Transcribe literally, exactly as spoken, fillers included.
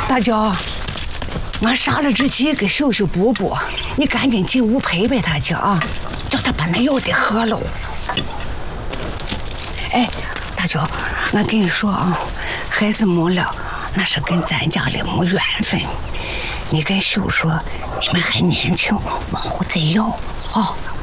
大娇，俺杀了只鸡给秀秀补补，你赶紧进屋陪陪他去啊，叫他把那药得喝喽。哎，大娇，俺跟你说啊，孩子没了，那是跟咱家里没缘分。你跟秀说，你们还年轻，往后再要，好、哦。